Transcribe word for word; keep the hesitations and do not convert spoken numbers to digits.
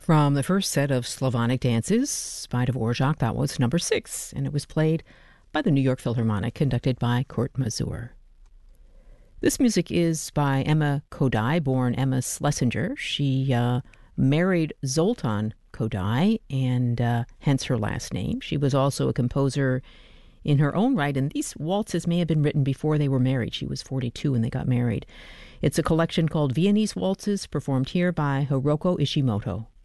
From the first set of Slavonic dances by Dvorak, that was number six, and it was played by the New York Philharmonic, conducted by Kurt Masur. This music is by Emma Kodály, born Emma Schlesinger. She uh, married Zoltan Kodály, and uh, hence her last name. She was also a composer in her own right, and these waltzes may have been written before they were married. She was forty-two when they got married. It's a collection called Viennese Waltzes, performed here by Hiroko Ishimoto.